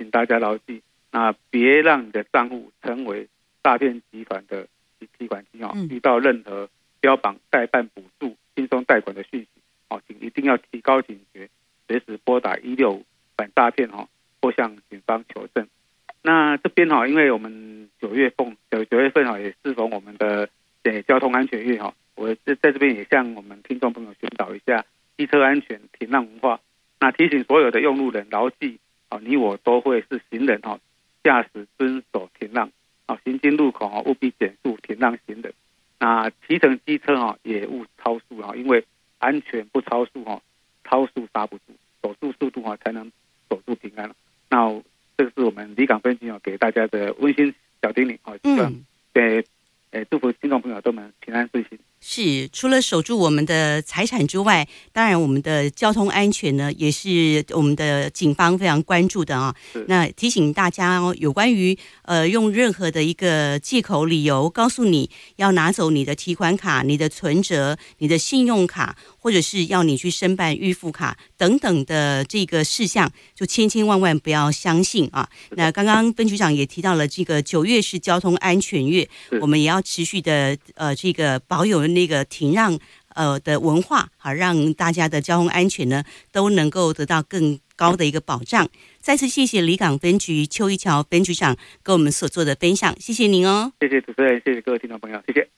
请大家牢记，那别让你的账户成为诈骗集团的提款机遇到任何标榜代办补助、轻松贷款的讯息请一定要提高警觉，随时拨打165反诈骗或向警方求证。那这边因为我们9月份也适逢我们的交通安全月我在这边也向我们听众朋友宣导一下机车安全停让文化。那提醒所有的用路人牢记你我都会是行人驾驶遵守停让行经路口务必减速停让行人。那骑乘机车也勿超速因为安全不超速超速刹不住，守住速度才能守住平安。那这个是我们离港分局给大家的温馨小叮咛希望祝福听众朋友都能平安顺心。 是，除了守住我们的财产之外，当然我们的交通安全呢，也是我们的警方非常关注的那提醒大家有关于用任何的一个借口理由告诉你要拿走你的提款卡、你的存折、你的信用卡，或者是要你去申办预付卡等等的这个事项，就千万不要相信那刚刚分局长也提到了，这个9月是交通安全月，我们也要持续的这个保有那个停让的文化让大家的交通安全呢都能够得到更高的一个保障。再次谢谢离港分局邱一桥分局长跟我们所做的分享，谢谢您哦。 谢谢主持人，谢谢各位听众朋友，谢谢。